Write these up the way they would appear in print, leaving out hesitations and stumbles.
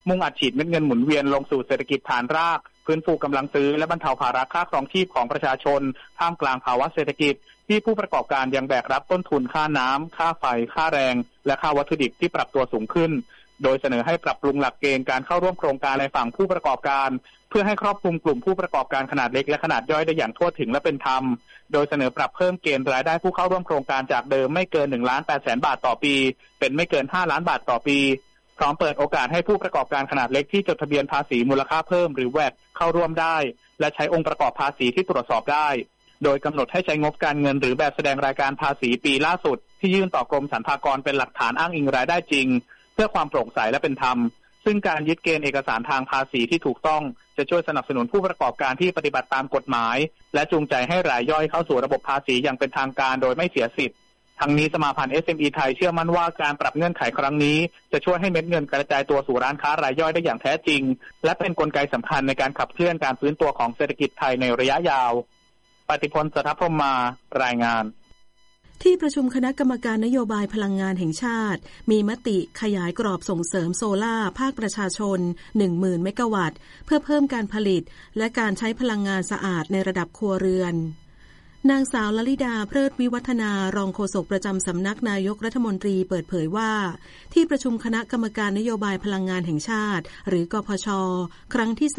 มุ่งอัดฉีดเม็ดเงินหมุนเวียนลงสู่เศรษฐกิจฐานรากฟื้นฟูกำลังซื้อและบรรเทาภาระค่าครองชีพของประชาชนท่ามกลางภาวะเศรษฐกิจที่ผู้ประกอบการยังแบกรับต้นทุนค่าน้ำค่าไฟค่าแรงและค่าวัตถุดิบที่ปรับตัวสูงขึ้นโดยเสนอให้ปรับปรุงหลักเกณฑ์การเข้าร่วมโครงการในฝั่งผู้ประกอบการเพื่อให้ครอบคลุมกลุ่มผู้ประกอบการขนาดเล็กและขนาดย่อยได้อย่างทั่วถึงและเป็นธรรมโดยเสนอปรับเพิ่มเกณฑ์รายได้ผู้เข้าร่วมโครงการจากเดิมไม่เกิน 1,800,000 บาทต่อปีเป็นไม่เกิน 5 ล้านบาทต่อปีพร้อมเปิดโอกาสให้ผู้ประกอบการขนาดเล็กที่จดทะเบียนภาษีมูลค่าเพิ่มหรือ VAT เข้าร่วมได้และใช้องค์ประกอบภาษีที่ตรวจสอบได้โดยกำหนดให้ใช้งบการเงินหรือแบบแสดงรายการภาษีปีล่าสุดที่ยื่นต่อกรมสรรพากรเป็นหลักฐานอ้างอิงรายได้จริงเพื่อความโปร่งใสและเป็นธรรมซึ่งการยึดเกณฑ์เอกสารทางภาษีที่ถูกต้องจะช่วยสนับสนุนผู้ประกอบการที่ปฏิบัติตามกฎหมายและจูงใจให้รายย่อยเข้าสู่ระบบภาษีอย่างเป็นทางการโดยไม่เสียสิทธิ์ทั้งนี้สมาพันธ์ SME ไทยเชื่อมั่นว่าการปรับเงื่อนไขครั้งนี้จะช่วยให้เม็ดเงินกระจายตัวสู่ร้านค้ารายย่อยได้อย่างแท้จริงและเป็นกลไกสำคัญในการขับเคลื่อนการฟื้นตัวของเศรษฐกิจไทยในระยะยาวปฏิพล สัทธพรหมารายงานที่ประชุมคณะกรรมการนโยบายพลังงานแห่งชาติมีมติขยายกรอบส่งเสริมโซล่าภาคประชาชน 10,000 เมกะวัตต์เพื่อเพิ่มการผลิตและการใช้พลังงานสะอาดในระดับครัวเรือนนางสาวลลิดาเพลิดวิวัฒนารองโฆษกประจำสำนักนายกรัฐมนตรีเปิดเผยว่าที่ประชุมคณะกรรมการนโยบายพลังงานแห่งชาติหรือกพช.ครั้งที่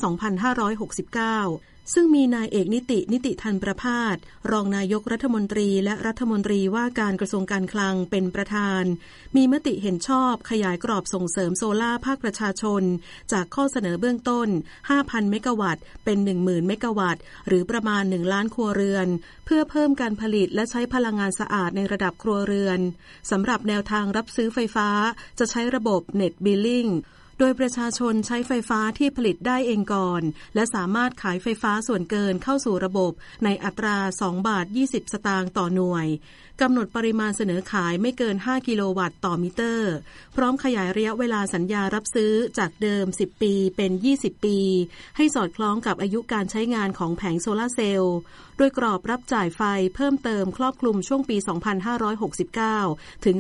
3/2569ซึ่งมีนายเอกนิติธันประภาสรองนายกรัฐมนตรีและรัฐมนตรีว่าการกระทรวงการคลังเป็นประธานมีมติเห็นชอบขยายกรอบส่งเสริมโซล่าภาคประชาชนจากข้อเสนอเบื้องต้น 5,000 เมกะวัตต์เป็น 10,000 เมกะวัตต์หรือประมาณ 1 ล้านครัวเรือนเพื่อเพิ่มการผลิตและใช้พลังงานสะอาดในระดับครัวเรือนสำหรับแนวทางรับซื้อไฟฟ้าจะใช้ระบบ Net Billingโดยประชาชนใช้ไฟฟ้าที่ผลิตได้เองก่อนและสามารถขายไฟฟ้าส่วนเกินเข้าสู่ระบบในอัตรา2.20 บาทต่อหน่วยกำหนดปริมาณเสนอขายไม่เกิน5กิโลวัตต์ต่อมิเตอร์พร้อมขยายระยะเวลาสัญญารับซื้อจากเดิม10ปีเป็น20ปีให้สอดคล้องกับอายุการใช้งานของแผงโซลาร์เซลล์โดยกรอบรับจ่ายไฟเพิ่มเติมครอบคลุมช่วงปี2569ถึง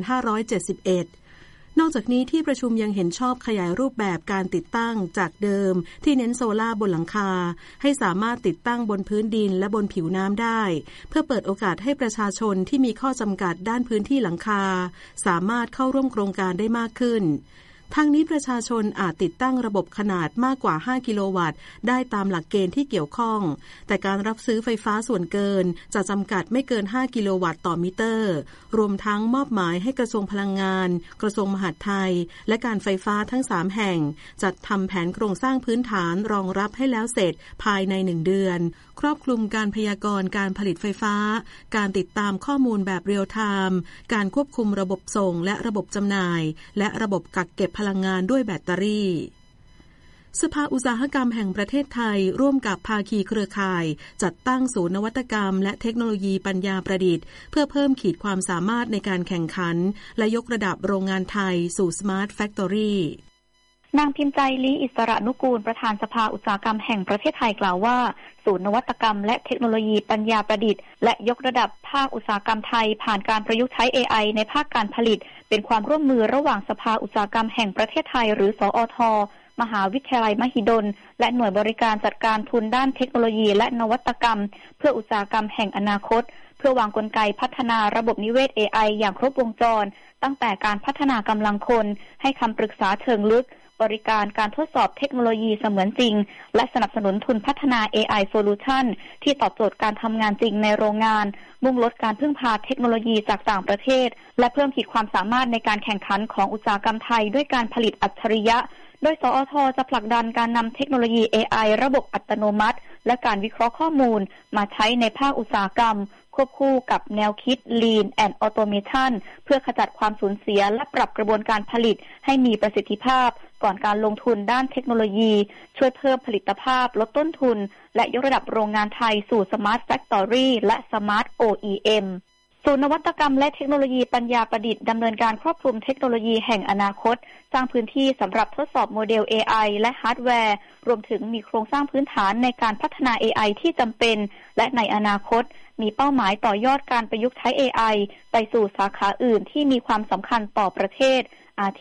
2571นอกจากนี้ที่ประชุมยังเห็นชอบขยายรูปแบบการติดตั้งจากเดิมที่เน้นโซล่าบนหลังคาให้สามารถติดตั้งบนพื้นดินและบนผิวน้ำได้เพื่อเปิดโอกาสให้ประชาชนที่มีข้อจำกัดด้านพื้นที่หลังคาสามารถเข้าร่วมโครงการได้มากขึ้นทางนี้ประชาชนอาจติดตั้งระบบขนาดมากกว่า5กิโลวัตต์ได้ตามหลักเกณฑ์ที่เกี่ยวข้องแต่การรับซื้อไฟฟ้าส่วนเกินจะจำกัดไม่เกิน5กิโลวัตต์ต่อมิเตอร์รวมทั้งมอบหมายให้กระทรวงพลังงานกระทรวงมหาดไทยและการไฟฟ้าทั้ง3แห่งจัดทำแผนโครงสร้างพื้นฐานรองรับให้แล้วเสร็จภายใน1เดือนครอบคลุมการพยากรณ์การผลิตไฟฟ้าการติดตามข้อมูลแบบเรียลไทม์การควบคุมระบบส่งและระบบจำหน่ายและระบบกักเก็บพลังงานด้วยแบตเตอรี่สภาอุตสาหกรรมแห่งประเทศไทยร่วมกับภาคีเครือข่ายจัดตั้งศูนย์นวัตกรรมและเทคโนโลยีปัญญาประดิษฐ์เพื่อเพิ่มขีดความสามารถในการแข่งขันและยกระดับโรงงานไทยสู่ Smart Factory นางพิมพ์ใจลีอิสระนุกูลประธานสภาอุตสาหกรรมแห่งประเทศไทยกล่าวว่าศูนย์นวัตกรรมและเทคโนโลยีปัญญาประดิษฐ์และยกระดับภาคอุตสาหกรรมไทยผ่านการประยุกต์ใช้ AI ในภาคการผลิตเป็นความร่วมมือระหว่างสภาอุตสาหกรรมแห่งประเทศไทยหรือสอท.มหาวิทยาลัยมหิดลและหน่วยบริการจัดการทุนด้านเทคโนโลยีและนวัตกรรมเพื่ออุตสาหกรรมแห่งอนาคตเพื่อวางกลไกพัฒนาระบบนิเวศ AI อย่างครบวงจรตั้งแต่การพัฒนากำลังคนให้คำปรึกษาเชิงลึกบริการการทดสอบเทคโนโลยีเสมือนจริงและสนับสนุนทุนพัฒนา AI Solution ที่ตอบโจทย์การทำงานจริงในโรงงานมุ่งลดการพึ่งพาเทคโนโลยีจากต่างประเทศและเพิ่มขีดความสามารถในการแข่งขันของอุตสาหกรรมไทยด้วยการผลิตอัจฉริยะโดยสอท.จะผลักดันการนำเทคโนโลยี AI ระบบอัตโนมัติและการวิเคราะห์ข้อมูลมาใช้ในภาคอุตสาหกรรมควบคู่กับแนวคิด Lean and Automation เพื่อขจัดความสูญเสียและปรับกระบวนการผลิตให้มีประสิทธิภาพก่อนการลงทุนด้านเทคโนโลยีช่วยเพิ่มผลิตภาพลดต้นทุนและยกระดับโรงงานไทยสู่ Smart Factory และ Smart OEM ศูนย์นวัตกรรมและเทคโนโลยีปัญญาประดิษฐ์ดำเนินการครอบคลุมเทคโนโลยีแห่งอนาคตสร้างพื้นที่สำหรับทดสอบโมเดล AI และฮาร์ดแวร์รวมถึงมีโครงสร้างพื้นฐานในการพัฒนา AI ที่จำเป็นและในอนาคตมีเป้าหมายต่อยอดการประยุกต์ใช้ AI ไปสู่สาขาอื่นที่มีความสำคัญต่อประเทศอาทิ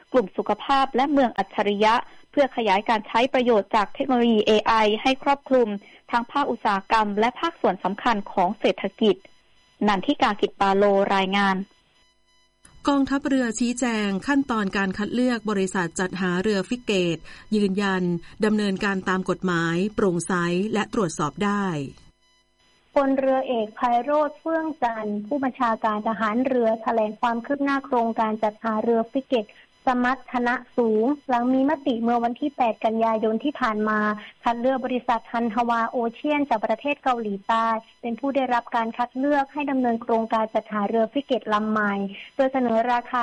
กลุ่มสุขภาพและเมืองอัจฉริยะเพื่อขยายการใช้ประโยชน์จากเทคโนโลยี AI ให้ครอบคลุมทั้งภาคอุตสาหกรรมและภาคส่วนสำคัญของเศรษฐกิจนันทิกา กิจปาโลรายงานกองทัพเรือชี้แจงขั้นตอนการคัดเลือกบริษัทจัดหาเรือฟริเกตยืนยันดำเนินการตามกฎหมายโปร่งใสและตรวจสอบได้พลเรือเอกไพโรจน์ เฟื่องจันทร์ผู้บัญชาการทหารเรือแถลงความคืบหน้าโครงการจัดหาเรือฟริเกตสมรรถนะสูงหลังมีมติเมื่อวันที่ 8 กันยายนที่ผ่านมาคัดเลือกบริษัทฮันฮวาโอเชียนจากประเทศเกาหลีใต้เป็นผู้ได้รับการคัดเลือกให้ดำเนินโครงการจัดหาเรือฟริเกตลำใหม่โดยเสนอราคา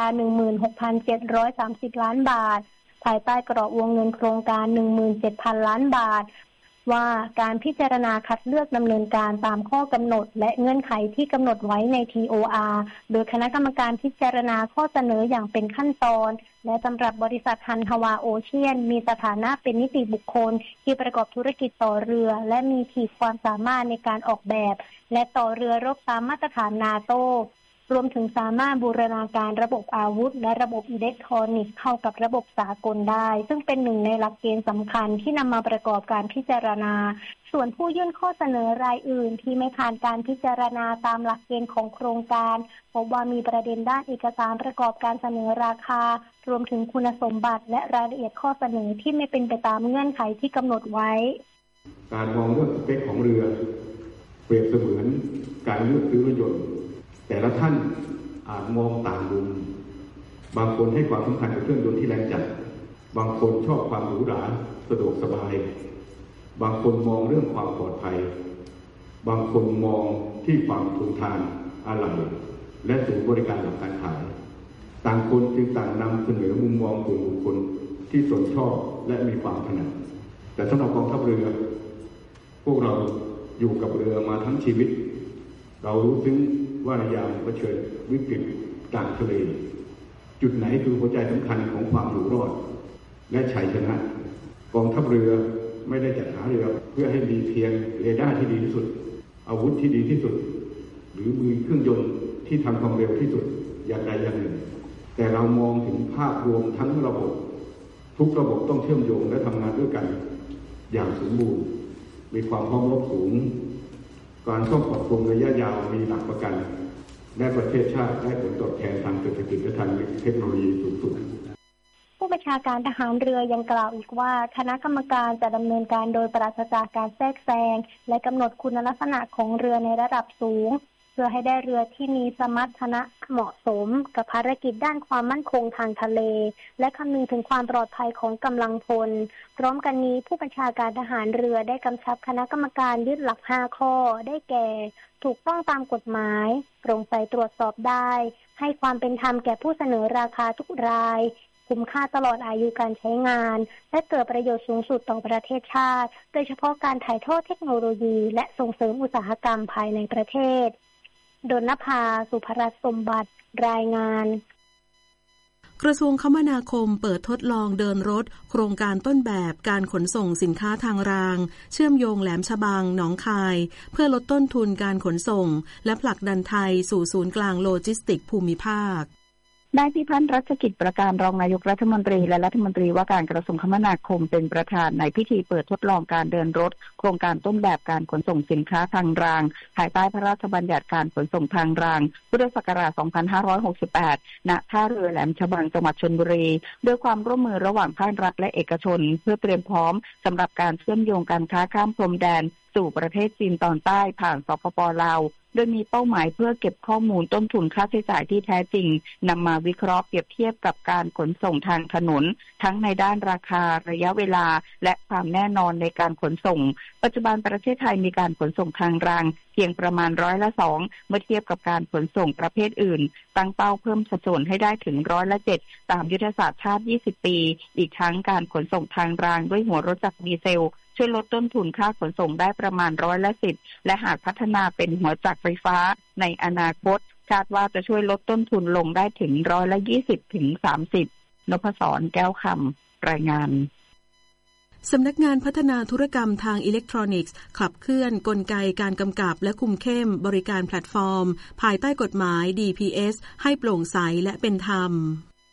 16,730 ล้านบาทภายใต้กรอบวงเงินโครงการ 17,000 ล้านบาทว่าการพิจารณาคัดเลือกดำเนินการตามข้อกำหนดและเงื่อนไขที่กำหนดไว้ใน TOR โดยคณะกรรมการพิจารณาข้อเสนออย่างเป็นขั้นตอนและสำหรับบริษัทฮันฮวาโอเชียนมีสถานะเป็นนิติบุคคลที่ประกอบธุรกิจต่อเรือและมีขีดความสามารถในการออกแบบและต่อเรือรบตามมาตรฐานนาโตรวมถึงสามารถบูรณาการระบบอาวุธและระบบอิเล็กทรอนิกส์เข้ากับระบบสากลได้ซึ่งเป็นหนึ่งในหลักเกณฑ์สำคัญที่นำมาประกอบการพิจารณาส่วนผู้ยื่นข้อเสนอรายอื่นที่ไม่ผ่านการพิจารณาตามหลักเกณฑ์ของโครงการพบว่ามีประเด็นด้านเอกสารประกอบการเสนอราคารวมถึงคุณสมบัติและรายละเอียดข้อเสนอที่ไม่เป็นไปตามเงื่อนไขที่กำหนดไว้การมองเรื่องสเปคของเรือเปรียบเสมือนการเลือกซื้อรถยนต์แต่ละท่านอาจมองต่างมุมบางคนให้ความสำคัญกับเครื่องยนต์ที่แรงจัดบางคนชอบความหรูหราสะดวกสบายบางคนมองเรื่องความปลอดภัยบางคนมองที่ความทนทานอะไหล่และศูนย์บริการหลังการขายต่างคนจึงต่างนำเสนอมุมมองของบุคคลที่ตนชอบและมีความถนัดแต่สำหรับกองทัพเรือพวกเราอยู่กับเรือมาทั้งชีวิตเรารู้ซึ้งว่าในยามเผชิญวิกฤตกลางทะเลจุดไหนคือหัวใจสำคัญของความอยู่รอดและชัยชนะกองทัพเรือไม่ได้จัดหาเรือเพื่อให้มีเพียงเรดาร์ที่ดีที่สุดอาวุธที่ดีที่สุดหรือมือเครื่องยนต์ที่ทำความเร็วที่สุดอย่างใดอย่างหนึ่งแต่เรามองถึงภาพรวมทั้งระบบทุกระบบต้องเชื่อมโยงและทำงานด้วยกันอย่างสมบูรณ์มีความพร้อมรบสูงการซ่อมปรับปรุงระยะยาวมีหลักประกันและประเทศชาติได้ผลตอบแทนทางเศรษฐกิจและทางเทคโนโลยีสูงสุดผู้บัญชาการทหารเรือยังกล่าวอีกว่าคณะกรรมการจะดำเนินการโดยปราศจากการแทรกแซงและกำหนดคุณลักษณะของเรือในระดับสูงเพื่อให้ได้เรือที่มีสมรรถนะเหมาะสมกับภารกิจด้านความมั่นคงทางทะเลและคำนึงถึงความปลอดภัยของกำลังพลพร้อมกันนี้ผู้บัญชาการทหารเรือได้กำชับคณะกรรมการยึดหลัก5ข้อได้แก่ถูกต้องตามกฎหมายโปร่งใสตรวจสอบได้ให้ความเป็นธรรมแก่ผู้เสนอราคาทุกรายคุ้มค่าตลอดอายุการใช้งานและเกิดประโยชน์สูงสุดต่อประเทศชาติโดยเฉพาะการถ่ายทอดเทคโนโลยีและส่งเสริมอุตสาหกรรมภายในประเทศดลนภา สุภรัตน์สมบัติรายงานกระทรวงคมนาคมเปิดทดลองเดินรถโครงการต้นแบบการขนส่งสินค้าทางรางเชื่อมโยงแหลมฉบังหนองคายเพื่อลดต้นทุนการขนส่งและผลักดันไทยสู่ศูนย์กลางโลจิสติกส์ภูมิภาคนายพิพัฒน์รัชกิจประการรองนายกรัฐมนตรีและรัฐมนตรีว่าการกระทรวงคมนาคมเป็นประธานในพิธีเปิดทดลองการเดินรถโครงการต้นแบบการขนส่งสินค้าทางรางภายใต้พระราชบัญญัติการขนส่งทางรางพุทธศักราช 2568 ณ ท่าเรือแหลมฉบังจังหวัดชลบุรีด้วยความร่วมมือระหว่างภาครัฐและเอกชนเพื่อเตรียมพร้อมสำหรับการเชื่อมโยงการค้าข้ามพรมแดนสู่ประเทศจีนตอนใต้ผ่านสปป.ลาวโดยมีเป้าหมายเพื่อเก็บข้อมูลต้นทุนค่าใช้จ่ายที่แท้จริงนำมาวิเคราะห์เปรียบเทียบกับการขนส่งทางถนนทั้งในด้านราคาระยะเวลาและความแน่นอนในการขนส่งปัจจุบันประเทศไทยมีการขนส่งทางรางเพียงประมาณ2%เมื่อเทียบกับการขนส่งประเภทอื่นตั้งเป้าเพิ่มสัดส่วนให้ได้ถึง7%ตามยุทธศาสตร์ชาติ20 ปีอีกทั้งการขนส่งทางรางด้วยหัวรถจักรดีเซลช่วยลดต้นทุนค่าขนส่งได้ประมาณ10%และหากพัฒนาเป็นหัวจักรไฟฟ้าในอนาคตคาดว่าจะช่วยลดต้นทุนลงได้ถึง20 ถึง 30นพศรแก้วคำรายงานสำนักงานพัฒนาธุรกรรมทางอิเล็กทรอนิกส์ขับเคลื่อนกลไกการกำกับและคุมเข้มบริการแพลตฟอร์มภายใต้กฎหมาย DPS ให้โปร่งใสและเป็นธรรม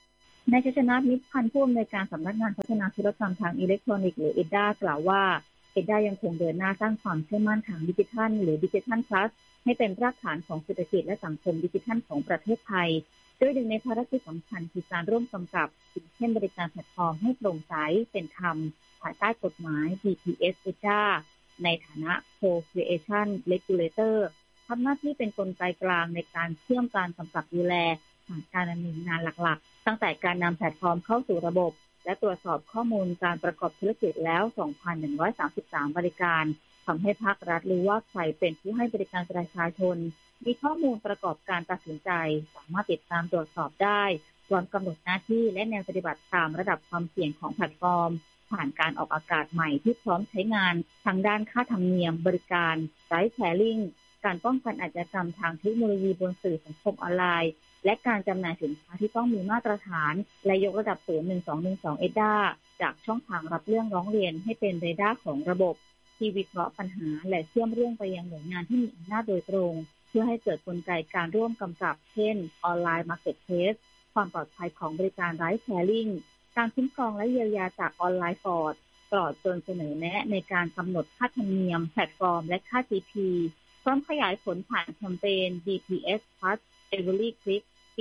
นายชัยชนะมิตรพันธ์ผู้อำนวยการสำนักงานพัฒนาธุรกรรมทางอิเล็กทรอนิกส์หรือ EDDA กล่าวว่า EDDA ยังคงเดินหน้าสร้างความเชื่อมั่นทางดิจิทัลหรือ Digital Plus ให้เป็นรากฐานของเศรษฐกิจและสังคมดิจิทัลของประเทศไทยโดยหนึ่งในภารกิจสำคัญคือการร่วมกำกับสินเชื่อบริการแพลตฟอร์มให้โปร่งใสเป็นธรรมภายใต้กฎหมาย DPS EDDA ในฐานะ Co-Creation Regulator ทำหน้าที่เป็นกลไกกลางในการเชื่อมการกำกับดูแลผ่านการดำเนินงานหลักๆตั้งแต่การนำแพลตฟอร์มเข้าสู่ระบบและตรวจสอบข้อมูลการประกอบธุรกิจแล้ว 2,133 บริการทำให้ภาครัฐรู้ว่าใครเป็นผู้ให้บริการประชาชนมีข้อมูลประกอบการตัดสินใจสามารถติดตามตรวจสอบได้พร้อมกำหนดหน้าที่และแนวปฏิบัติตามระดับความเสี่ยงของแพลตฟอร์มผ่านการออกอากาศใหม่ที่พร้อมใช้งานทางด้านค่าธรรมเนียมบริการไลฟ์แชร์ลิงการป้องกันอาชญากรรมทางเทคโนโลยีบนสื่อสังคมออนไลน์และการจำหน่ายสินค้าที่ต้องมีมาตรฐานและยกระดับศูนย์ 1212 EDDA จากช่องทางรับเรื่องร้องเรียนให้เป็นเรดาร์ของระบบที่วิเคราะห์ปัญหาและเชื่อมเรื่องไปยังหน่วยงานที่มีอำนาจโดยตรงเพื่อให้เกิดกลไกการร่วมกำกับเช่นออนไลน์มาร์เก็ตเพลสความปลอดภัยของบริการไลฟ์แชร์ลิงการคุ้มครองและเยียวยาจากออนไลน์ฟอร์ดตลอดจนเสนอแนะในการกำหนดค่าธรรมเนียมแพลตฟอร์มและค่า GP พร้อมขยายผลผ่านแคมเปญ DPS Plus Every Click ปี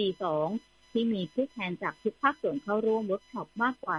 2 ที่มีผู้แทนจากทุกภาคส่วนเข้าร่วมเวิร์กช็อปมากกว่า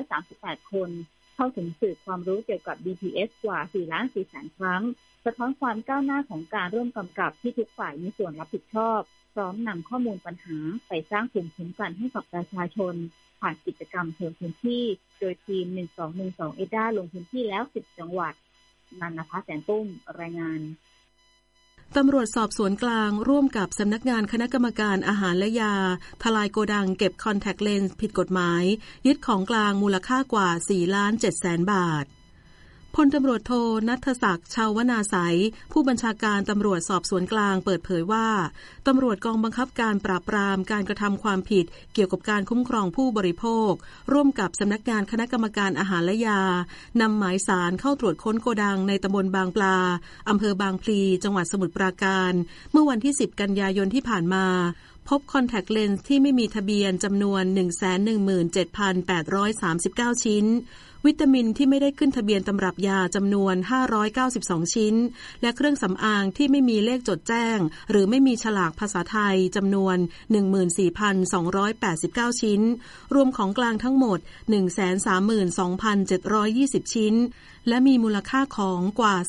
338 คนเข้าถึงสื่อความรู้เกี่ยวกับ DPS กว่า 4,400,000 ครั้งสะท้อนความก้าวหน้าของการร่วมกำกับที่ทุกฝ่ายมีส่วนรับผิดชอบพร้อมนำข้อมูลปัญหาไปสร้างภูมิคุ้มกันให้กับประชาชนผ่านกิจกรรมเชิงพื้นที่โดยทีม 1212 EDDA ลงพื้นที่แล้ว 10 จังหวัดนันนภาแสนตุ้มรายงานตำรวจสอบสวนกลางร่วมกับสำนักงานคณะกรรมการอาหารและยาทลายโกดังเก็บคอนแทคเลนส์ผิดกฎหมายยึดของกลางมูลค่ากว่า 4,700,000 บาทพลตำรวจโทณัฐศักดิ์ ชาวนาไสยผู้บัญชาการตำรวจสอบสวนกลางเปิดเผยว่าตำรวจกองบังคับการปราบปรามการกระทำความผิดเกี่ยวกับการคุ้มครองผู้บริโภคร่วมกับสำนักงานคณะกรรมการอาหารและยานำหมายสารเข้าตรวจค้นโกดังในตำบลบางปลาอำเภอบางพลีจังหวัดสมุทรปราการเมื่อวันที่ 10 กันยายนที่ผ่านมาพบคอนแทคเลนส์ที่ไม่มีทะเบียนจำนวน 117,839 ชิ้นวิตามินที่ไม่ได้ขึ้นทะเบียนตำรับยาจำนวน592ชิ้นและเครื่องสำอางที่ไม่มีเลขจดแจ้งหรือไม่มีฉลากภาษาไทยจำนวน 14,289 ชิ้นรวมของกลางทั้งหมด 132,720 ชิ้นและมีมูลค่าของกว่า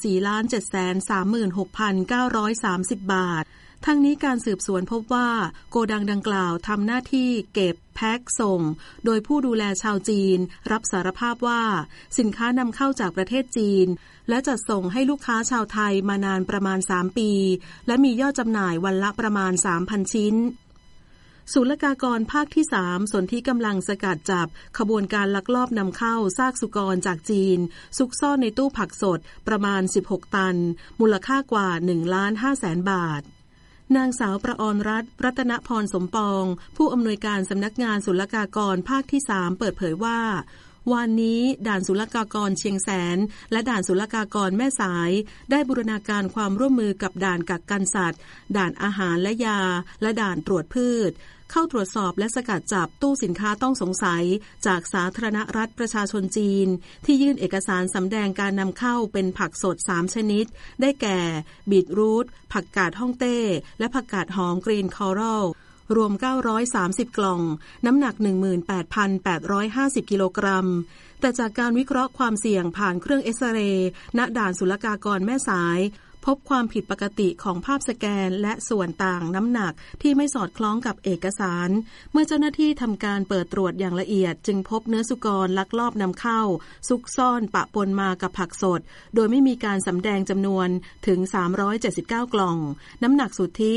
4,736,930 บาททั้งนี้การสืบสวนพบว่าโกดังดังกล่าวทำหน้าที่เก็บแพ็คส่งโดยผู้ดูแลชาวจีนรับสารภาพว่าสินค้านำเข้าจากประเทศจีนและจัดส่งให้ลูกค้าชาวไทยมานานประมาณ3ปีและมียอดจำหน่ายวันละประมาณ 3,000 ชิ้นศุลกากรภาคที่ 3 สนที่กำลังสกัดจับขบวนการลักลอบนำเข้าซากสุกรจากจีนซุกซ่อนในตู้ผักสดประมาณ16ตันมูลค่ากว่า 1,500,000 บาทนางสาวประอรรัตน์รัตนพรสมปองผู้อำนวยการสำนักงานศุลกากรภาคที่ 3 เปิดเผยว่าวันนี้ด่านศุลกากรเชียงแสนและด่านศุลกากรแม่สายได้บูรณาการความร่วมมือกับด่านกักกันสัตว์ด่านอาหารและยาและด่านตรวจพืชเข้าตรวจสอบและสกัดจับตู้สินค้าต้องสงสัยจากสาธารณรัฐประชาชนจีนที่ยื่นเอกสารสำแดงการนำเข้าเป็นผักสด3ชนิดได้แก่บีทรูทผักกาดฮ่องเต้และผักกาดหอมกรีนคอรัลรวม930กล่องน้ำหนัก 18,850 กิโลกรัมแต่จากการวิเคราะห์ความเสี่ยงผ่านเครื่องเอ็กซเรย์ณด่านศุลกากรแม่สายพบความผิดปกติของภาพสแกนและส่วนต่างน้ำหนักที่ไม่สอดคล้องกับเอกสารเมื่อเจ้าหน้าที่ทำการเปิดตรวจอย่างละเอียดจึงพบเนื้อสุกรลักลอบนำเข้าซุกซ่อนปะปนมากับผักสดโดยไม่มีการสำแดงจำนวนถึง379กล่องน้ำหนักสุทธิ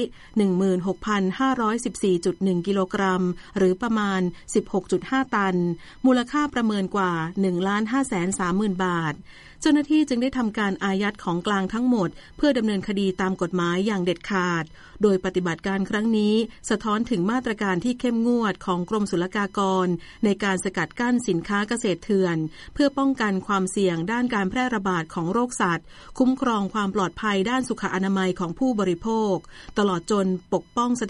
16,514.1 กิโลกรัมหรือประมาณ 16.5 ตันมูลค่าประเมินกว่า 1,530,000 บาทเจ้าหน้าที่จึงได้ทำการอายัดของกลางทั้งหมดเพื่อดำเนินคดีตามกฎหมายอย่างเด็ดขาดโดยปฏิบัติการครั้งนี้สะท้อนถึงมาตรการที่เข้มงวดของกรมศุลกากรในการสกัดกั้นสินค้าเกษตรเถื่อนเพื่อป้องกันความเสี่ยงด้านการแพร่ระบาดของโรคสัตว์คุ้มครองความปลอดภัยด้านสุขอนามัยของผู้บริโภคตลอดจนปกป้องส